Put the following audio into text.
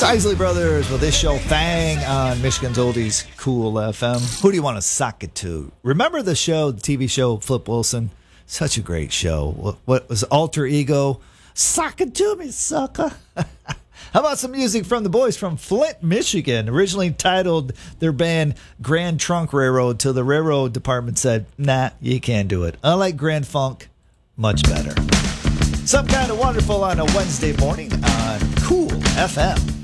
Isley Brothers with this show, Fang, on Michigan's Oldies Cool FM. Who do you want to sock it to? Remember the show, the TV show, Flip Wilson? Such a great show. What was Alter Ego? Sock it to me, sucker. How about some music from the boys from Flint, Michigan? Originally titled their band Grand Trunk Railroad, till the railroad department said, nah, you can't do it. I like Grand Funk much better. Some Kind of Wonderful on a Wednesday morning on Cool FM.